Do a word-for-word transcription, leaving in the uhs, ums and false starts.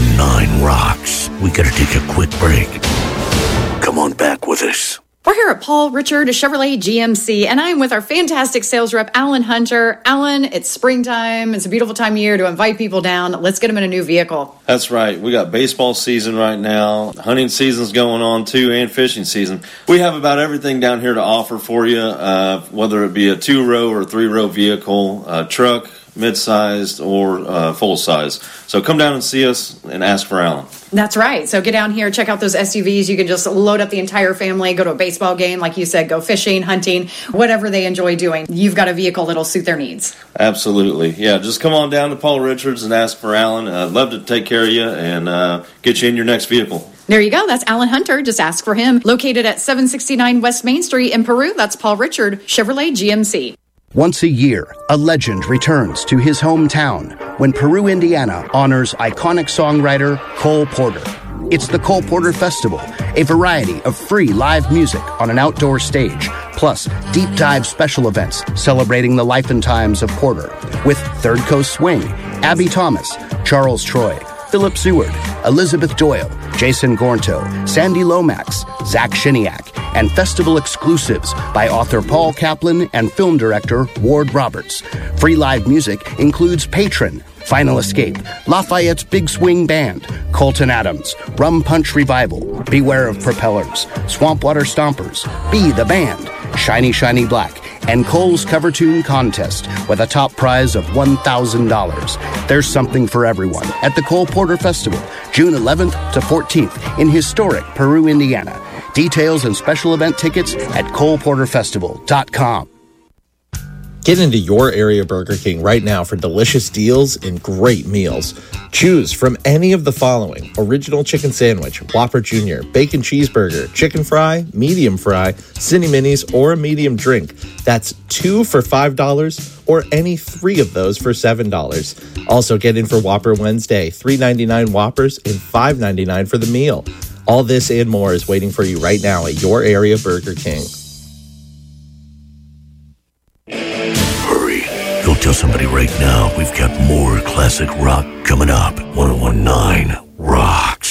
nineteen rocks. We gotta take a quick break. Come on back with us. We're here at Paul Richard Chevrolet G M C, and I'm with our fantastic sales rep, Alan Hunter. Alan, it's springtime. It's a beautiful time of year to invite people down. Let's get them in a new vehicle. That's right. We got baseball season right now. Hunting season's going on, too, and fishing season. We have about everything down here to offer for you, uh, whether it be a two-row or three-row vehicle, a truck, mid-sized, or uh, full-size. So come down and see us and ask for Alan. That's right. So get down here, check out those S U Vs. You can just load up the entire family, go to a baseball game, like you said, go fishing, hunting, whatever they enjoy doing. You've got a vehicle that'll suit their needs. Absolutely. Yeah, just come on down to Paul Richards and ask for Alan. I'd love to take care of you and uh, get you in your next vehicle. There you go. That's Alan Hunter. Just ask for him. Located at seven sixty-nine West Main Street in Peru, that's Paul Richard Chevrolet G M C. Once a year, a legend returns to his hometown when Peru, Indiana honors iconic songwriter Cole Porter. It's the Cole Porter Festival, a variety of free live music on an outdoor stage, plus deep dive special events celebrating the life and times of Porter with Third Coast Swing, Abby Thomas, Charles Troy, Philip Seward, Elizabeth Doyle, Jason Gornto, Sandy Lomax, Zach Shiniak, and festival exclusives by author Paul Kaplan and film director Ward Roberts. Free live music includes Patron, Final Escape, Lafayette's Big Swing Band, Colton Adams, Rum Punch Revival, Beware of Propellers, Swampwater Stompers, Be the Band, Shiny Shiny Black, and Cole's Cover Tune Contest with a top prize of one thousand dollars. There's something for everyone at the Cole Porter Festival, June eleventh to fourteenth in historic Peru, Indiana. Details and special event tickets at cole porter festival dot com. Get into your area Burger King right now for delicious deals and great meals. Choose from any of the following: original chicken sandwich, Whopper Junior, bacon cheeseburger, chicken fry, medium fry, Cine Minis, or a medium drink. That's two for five dollars or any three of those for seven dollars. Also get in for Whopper Wednesday, three ninety-nine Whoppers and five ninety-nine for the meal. All this and more is waiting for you right now at your area Burger King. Go tell somebody right now we've got more classic rock coming up. ten nineteen Rocks.